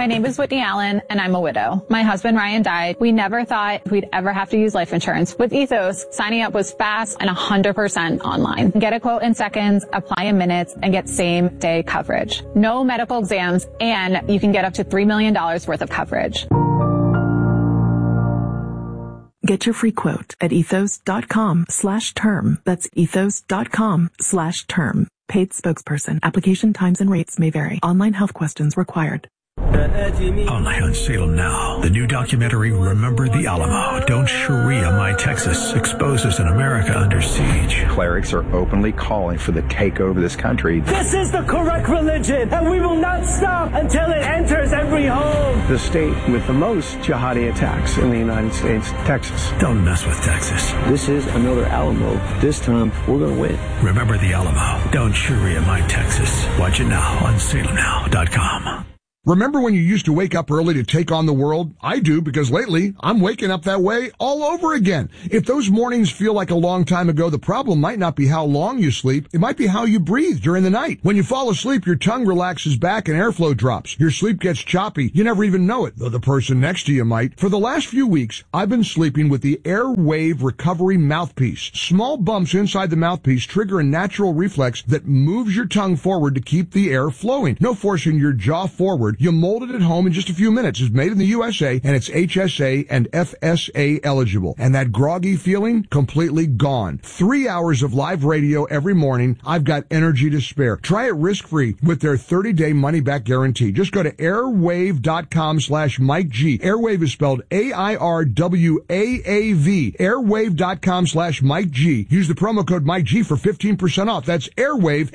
name is Whitney Allen, and I'm a widow. My husband, Ryan, died. We never thought we'd ever have to use life insurance. With Ethos, signing up was fast and 100% online. Get a quote in seconds, apply in minutes, and get same-day coverage. No medical exams, and you can get up to $3 million worth of coverage. Get your free quote at ethos.com/term. That's ethos.com/term. Paid spokesperson. Application times and rates may vary. Online health questions required. Only on Salem Now. The new documentary, Remember the Alamo. Don't Sharia My Texas. Exposes an America under siege. Clerics are openly calling for the takeover of this country. This is the correct religion, and we will not stop until it enters every home. The state with the most jihadi attacks in the United States, Texas. Don't mess with Texas. This is another Alamo. This time, we're going to win. Remember the Alamo. Don't Sharia My Texas. Watch it now on salemnow.com. Remember when you used to wake up early to take on the world? I do, because lately I'm waking up that way all over again. If those mornings feel like a long time ago, the problem might not be how long you sleep. It might be how you breathe during the night. When you fall asleep, your tongue relaxes back and airflow drops. Your sleep gets choppy. You never even know it, though the person next to you might. For the last few weeks, I've been sleeping with the Airwave Recovery Mouthpiece. Small bumps inside the mouthpiece trigger a natural reflex that moves your tongue forward to keep the air flowing. No forcing your jaw forward. You mold it at home in just a few minutes. It's made in the USA, and it's HSA and FSA eligible. And that groggy feeling, completely gone. 3 hours of live radio every morning. I've got energy to spare. Try it risk-free with their 30-day money-back guarantee. Just go to airwave.com/Mike G. Airwave is spelled AIRWAAV. Airwave.com/Mike G. Use the promo code Mike G for 15% off. That's Airwave,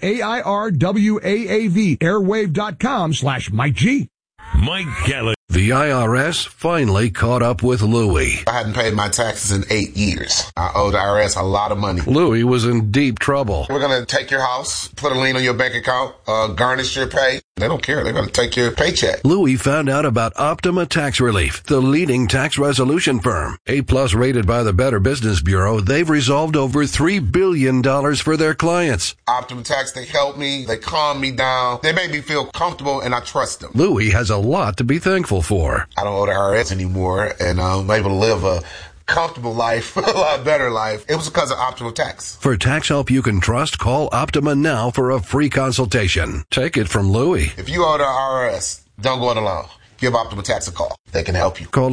AIRWAAV. Airwave.com/Mike G. Mike Gallagher. The IRS finally caught up with Louie. I hadn't paid my taxes in 8 years. I owed the IRS a lot of money. Louie was in deep trouble. We're going to take your house, put a lien on your bank account, garnish your pay. They don't care. They're going to take your paycheck. Louie found out about Optima Tax Relief, the leading tax resolution firm. A-plus rated by the Better Business Bureau, they've resolved over $3 billion for their clients. Optima Tax, they helped me. They calmed me down. They made me feel comfortable, and I trust them. Louie has a lot to be thankful for. I don't owe the IRS anymore, and I'm able to live a comfortable life, a lot better life. It was because of Optima Tax. For tax help you can trust, call Optima now for a free consultation. Take it from Louie. If you owe the IRS, don't go it alone. Give Optima Tax a call. They can help you. Call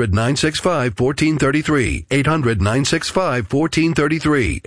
800-965-1433. 800-965-1433.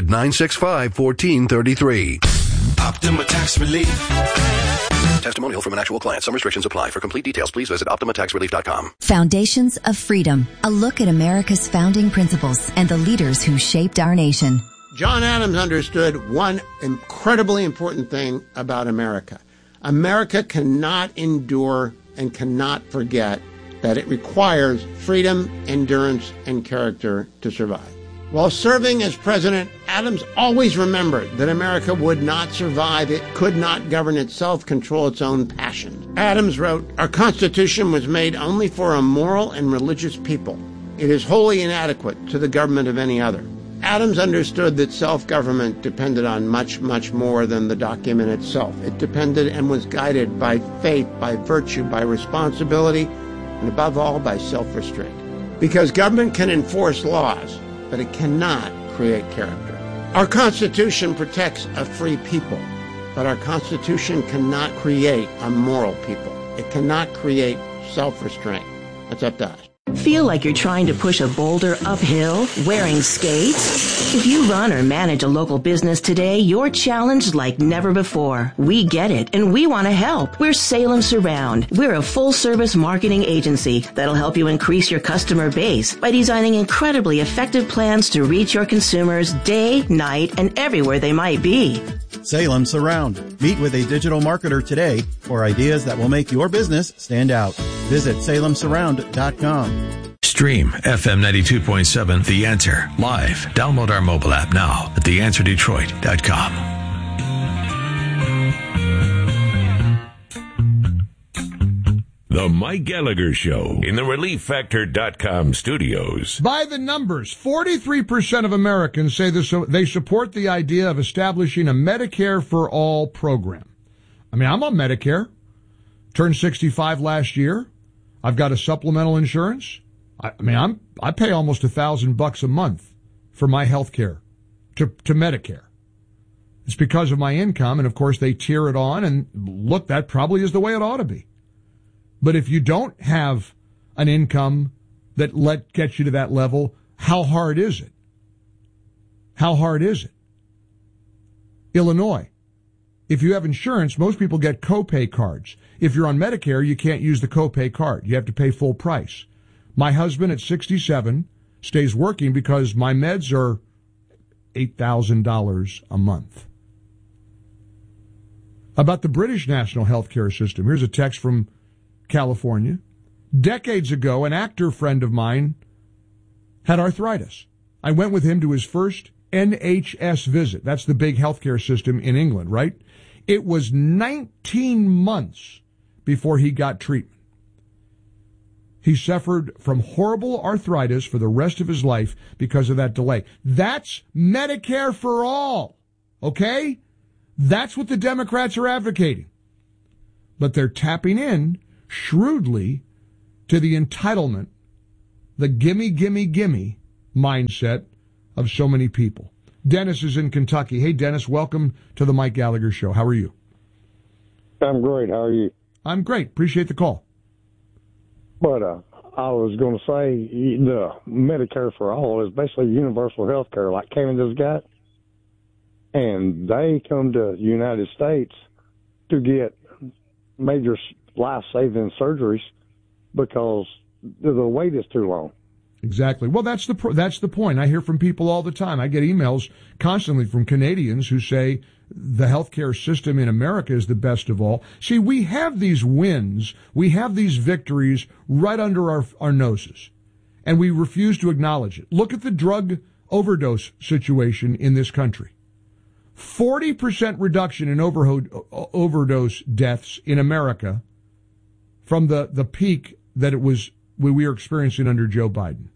800-965-1433. Optima Tax Relief. Testimonial from an actual client. Some restrictions apply. For complete details, please visit OptimaTaxRelief.com. Foundations of Freedom. A look at America's founding principles and the leaders who shaped our nation. John Adams understood one incredibly important thing about America. America cannot endure and cannot forget that it requires freedom, endurance, and character to survive. While serving as president, Adams always remembered that America would not survive. It could not govern itself, control its own passions. Adams wrote, "Our Constitution was made only for a moral and religious people. It is wholly inadequate to the government of any other." Adams understood that self-government depended on much, much more than the document itself. It depended and was guided by faith, by virtue, by responsibility, and above all, by self-restraint. Because government can enforce laws, but it cannot create character. Our Constitution protects a free people, but our Constitution cannot create a moral people. It cannot create self-restraint. That's up to us. Feel like you're trying to push a boulder uphill wearing skates? If you run or manage a local business today, you're challenged like never before. We get it, and we want to help. We're Salem Surround. We're a full-service marketing agency that'll help you increase your customer base by designing incredibly effective plans to reach your consumers day, night, and everywhere they might be. Salem Surround. Meet with a digital marketer today for ideas that will make your business stand out. Visit salemsurround.com. Stream FM 92.7 The Answer live. Download our mobile app now at theanswerdetroit.com. The Mike Gallagher Show in the ReliefFactor.com studios. By the numbers, 43% of Americans say they support the idea of establishing a Medicare for All program. I mean, I'm on Medicare. Turned 65 last year. I've got a supplemental insurance. I pay almost $1,000 a month for my health care to Medicare. It's because of my income, and of course they tier it on, and look, that probably is the way it ought to be. But if you don't have an income that gets you to that level, how hard is it? How hard is it? Illinois. If you have insurance, most people get copay cards. If you're on Medicare, you can't use the copay card. You have to pay full price. My husband at 67 stays working because my meds are $8,000 a month. About the British national health care system, here's a text from California. Decades ago, an actor friend of mine had arthritis. I went with him to his first NHS visit. That's the big healthcare system in England, right? It was 19 months before he got treatment. He suffered from horrible arthritis for the rest of his life because of that delay. That's Medicare for all, okay? That's what the Democrats are advocating. But they're tapping in shrewdly to the entitlement, the gimme, gimme, gimme mindset of so many people. Dennis is in Kentucky. Hey, Dennis, welcome to the Mike Gallagher Show. How are you? I'm great. How are you? I'm great. Appreciate the call. But I was going to say the Medicare for all is basically universal health care like Canada's got. And they come to the United States to get major life-saving surgeries because the wait is too long. Exactly. Well, that's the point. I hear from people all the time. I get emails constantly from Canadians who say the healthcare system in America is the best of all. See, we have these wins, we have these victories right under our noses, and we refuse to acknowledge it. Look at the drug overdose situation in this country. 40% reduction in overdose deaths in America from the peak that we were experiencing under Joe Biden.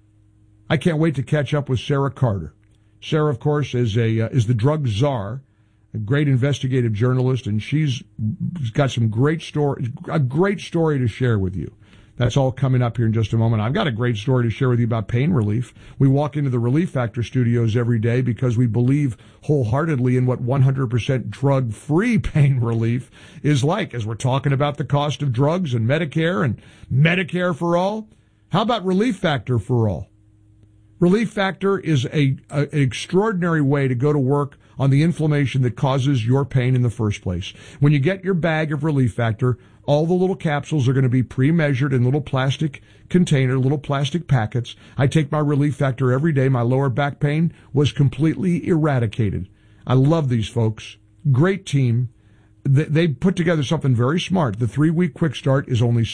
I can't wait to catch up with Sarah Carter. Sarah, of course, is the drug czar, a great investigative journalist, and she's got a great story to share with you. That's all coming up here in just a moment. I've got a great story to share with you about pain relief. We walk into the Relief Factor studios every day because we believe wholeheartedly in what 100% drug-free pain relief is like, as we're talking about the cost of drugs and Medicare and Medicare for all. How about Relief Factor for all? Relief Factor is an extraordinary way to go to work on the inflammation that causes your pain in the first place. When you get your bag of Relief Factor, all the little capsules are going to be pre-measured in little plastic container, little plastic packets. I take my Relief Factor every day. My lower back pain was completely eradicated. I love these folks. Great team. They put together something very smart. The 3-week quick start is only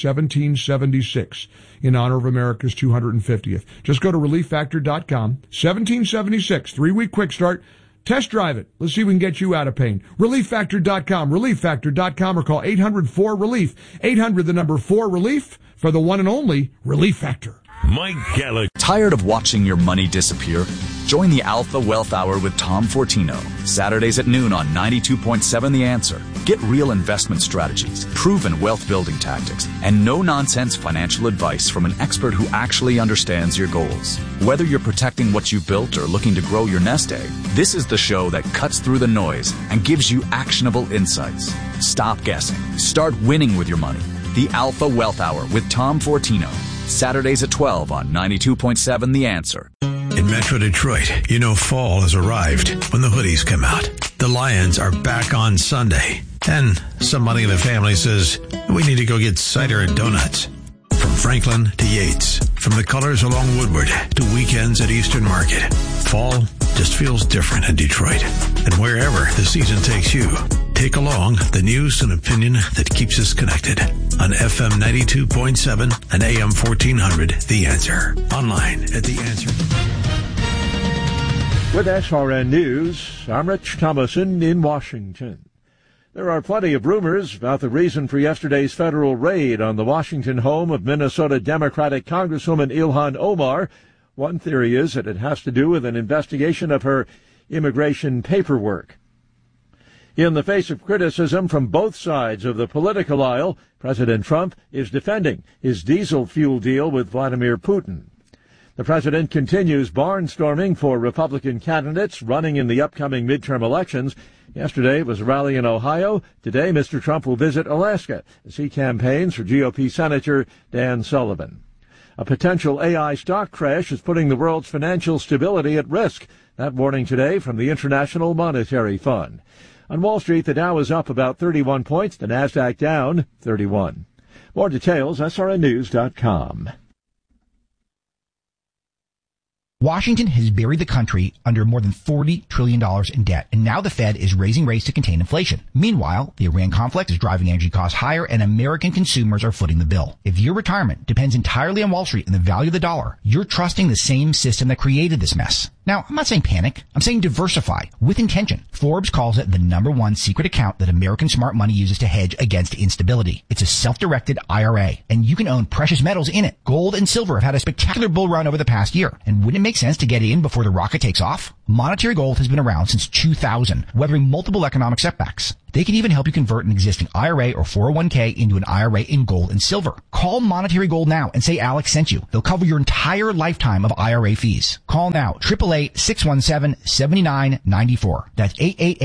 $17.76 in honor of America's 250th. Just go to ReliefFactor.com. $17.76, 3-week quick start. Test drive it. Let's see if we can get you out of pain. ReliefFactor.com, ReliefFactor.com, or call 800-4-RELIEF. 800, the number 4-RELIEF, for the one and only Relief Factor. Mike Gallagher. Tired of watching your money disappear? Join the Alpha Wealth Hour with Tom Fortino, Saturdays at noon on 92.7 The Answer. Get real investment strategies, proven wealth building tactics, and no-nonsense financial advice from an expert who actually understands your goals. Whether you're protecting what you've built or looking to grow your nest egg, this is the show that cuts through the noise and gives you actionable insights. Stop guessing. Start winning with your money. The Alpha Wealth Hour with Tom Fortino. Saturdays at 12 on 92.7 The Answer. In Metro Detroit, you know fall has arrived when the hoodies come out. The Lions are back on Sunday. And somebody in the family says, we need to go get cider and donuts. From Franklin to Yates, from the colors along Woodward to weekends at Eastern Market, fall just feels different in Detroit. And wherever the season takes you, take along the news and opinion that keeps us connected on FM 92.7 and AM 1400, The Answer. Online at The Answer. With SRN News, I'm Rich Thomason in Washington. There are plenty of rumors about the reason for yesterday's federal raid on the Washington home of Minnesota Democratic Congresswoman Ilhan Omar. One theory is that it has to do with an investigation of her immigration paperwork. In the face of criticism from both sides of the political aisle, President Trump is defending his diesel fuel deal with Vladimir Putin. The president continues barnstorming for Republican candidates running in the upcoming midterm elections. Yesterday was a rally in Ohio. Today, Mr. Trump will visit Alaska as he campaigns for GOP Senator Dan Sullivan. A potential AI stock crash is putting the world's financial stability at risk. That warning today from the International Monetary Fund. On Wall Street, the Dow is up about 31 points, the Nasdaq down 31. More details, srnnews.com. Washington has buried the country under more than $40 trillion in debt, and now the Fed is raising rates to contain inflation. Meanwhile, the Iran conflict is driving energy costs higher, and American consumers are footing the bill. If your retirement depends entirely on Wall Street and the value of the dollar, you're trusting the same system that created this mess. Now, I'm not saying panic. I'm saying diversify with intention. Forbes calls it the #1 secret account that American smart money uses to hedge against instability. It's a self-directed IRA, and you can own precious metals in it. Gold and silver have had a spectacular bull run over the past year, and wouldn't it make sense to get in before the rocket takes off? Monetary Gold has been around since 2000, weathering multiple economic setbacks. They can even help you convert an existing IRA or 401k into an IRA in gold and silver. Call Monetary Gold now and say Alex sent you. They'll cover your entire lifetime of IRA fees. Call now, 888-617-7994. That's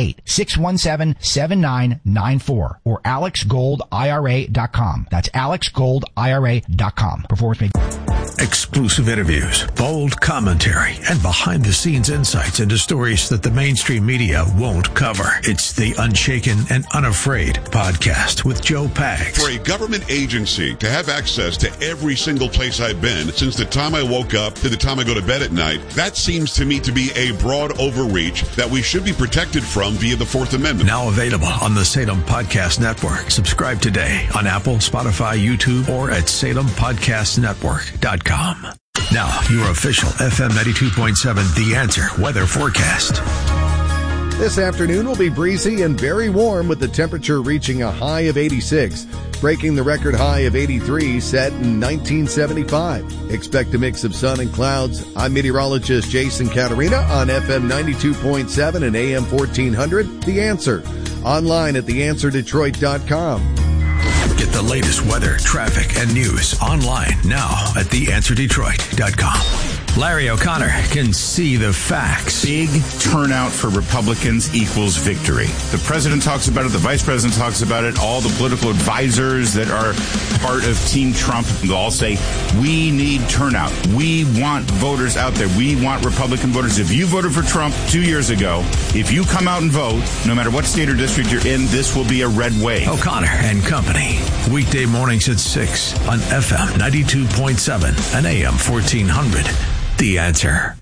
888-617-7994 or alexgoldira.com. That's alexgoldira.com. Performance may... Exclusive interviews, bold commentary, and behind-the-scenes insights into stories that the mainstream media won't cover. It's the Unshaken and Unafraid podcast with Joe Pags. For a government agency to have access to every single place I've been since the time I woke up to the time I go to bed at night, that seems to me to be a broad overreach that we should be protected from via the Fourth Amendment. Now available on the Salem Podcast Network. Subscribe today on Apple, Spotify, YouTube, or at SalemPodcastNetwork.com. Now, your official FM 92.7 The Answer weather forecast. This afternoon will be breezy and very warm with the temperature reaching a high of 86, breaking the record high of 83 set in 1975. Expect a mix of sun and clouds. I'm meteorologist Jason Caterina on FM 92.7 and AM 1400. The Answer. Online at theanswerdetroit.com. Get the latest weather, traffic, and news online now at theanswerdetroit.com. Larry O'Connor can see the facts. Big turnout for Republicans equals victory. The president talks about it. The vice president talks about it. All the political advisors that are part of Team Trump, they'll all say, we need turnout. We want voters out there. We want Republican voters. If you voted for Trump 2 years ago, if you come out and vote, no matter what state or district you're in, this will be a red wave. O'Connor and Company. Weekday mornings at 6 on FM 92.7 and AM 1400. The Answer.